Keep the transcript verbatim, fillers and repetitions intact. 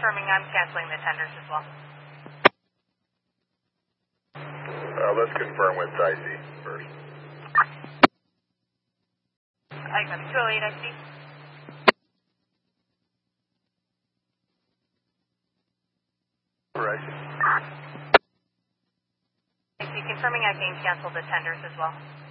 confirming I'm canceling the tenders as well. Uh, let's confirm with I C first. I got two oh eight I C. For I C. I C confirming I can cancel the tenders as well.